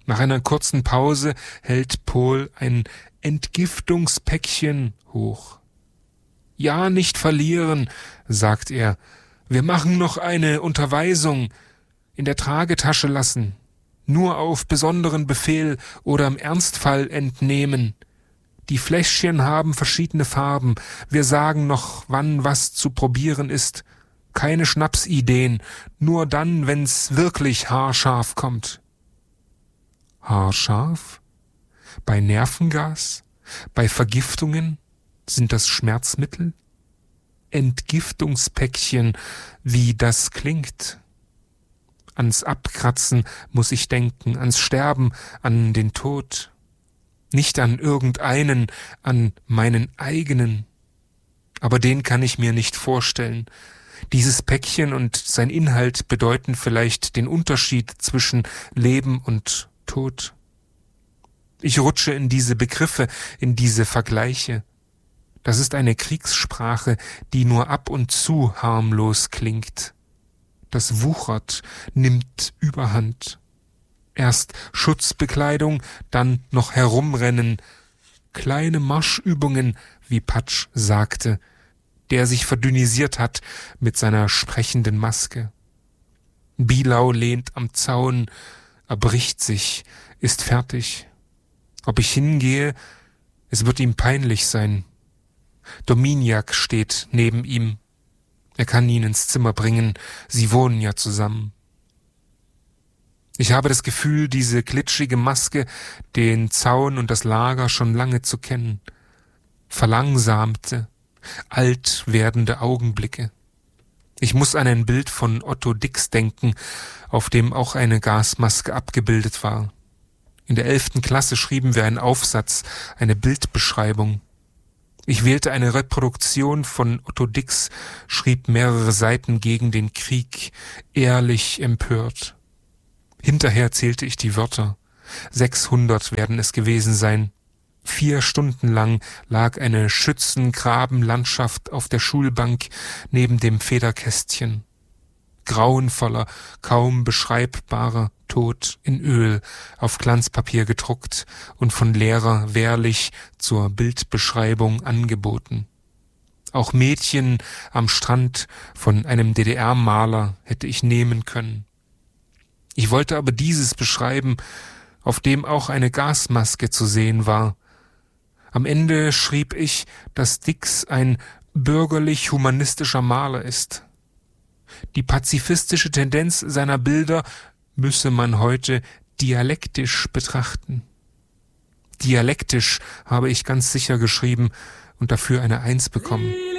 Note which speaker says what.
Speaker 1: Nach einer kurzen Pause hält Pohl ein Entgiftungspäckchen hoch. »Ja, nicht verlieren«, sagt er. »Wir machen noch eine Unterweisung. In der Tragetasche lassen. Nur auf besonderen Befehl oder im Ernstfall entnehmen. Die Fläschchen haben verschiedene Farben. Wir sagen noch, wann was zu probieren ist. Keine Schnapsideen. Nur dann, wenn's wirklich haarscharf kommt.« Haarscharf? Bei Nervengas? Bei Vergiftungen? Sind das Schmerzmittel? Entgiftungspäckchen, wie das klingt. Ans Abkratzen muss ich denken, ans Sterben, an den Tod. Nicht an irgendeinen, an meinen eigenen. Aber den kann ich mir nicht vorstellen. Dieses Päckchen und sein Inhalt bedeuten vielleicht den Unterschied zwischen Leben und Tod. Ich rutsche in diese Begriffe, in diese Vergleiche. Das ist eine Kriegssprache, die nur ab und zu harmlos klingt. Das wuchert, nimmt Überhand. Erst Schutzbekleidung, dann noch herumrennen. Kleine Marschübungen, wie Patsch sagte, der sich verdünnisiert hat mit seiner sprechenden Maske. Bielau lehnt am Zaun, erbricht sich, ist fertig. Ob ich hingehe, es wird ihm peinlich sein. Dominiak steht neben ihm. Er kann ihn ins Zimmer bringen, sie wohnen ja zusammen. Ich habe das Gefühl, diese glitschige Maske, den Zaun und das Lager schon lange zu kennen. Verlangsamte, alt werdende Augenblicke. Ich muss an ein Bild von Otto Dix denken, auf dem auch eine Gasmaske abgebildet war. In der 11. Klasse schrieben wir einen Aufsatz, eine Bildbeschreibung. Ich wählte eine Reproduktion von Otto Dix, schrieb mehrere Seiten gegen den Krieg, ehrlich empört. Hinterher zählte ich die Wörter. 600 werden es gewesen sein. 4 Stunden lang lag eine Schützengrabenlandschaft auf der Schulbank neben dem Federkästchen. Grauenvoller, kaum beschreibbarer Tod in Öl auf Glanzpapier gedruckt und von Lehrer wehrlich zur Bildbeschreibung angeboten. Auch Mädchen am Strand von einem DDR-Maler hätte ich nehmen können. Ich wollte aber dieses beschreiben, auf dem auch eine Gasmaske zu sehen war. Am Ende schrieb ich, dass Dix ein bürgerlich-humanistischer Maler ist. Die pazifistische Tendenz seiner Bilder müsse man heute dialektisch betrachten. Dialektisch habe ich ganz sicher geschrieben und dafür eine 1 bekommen.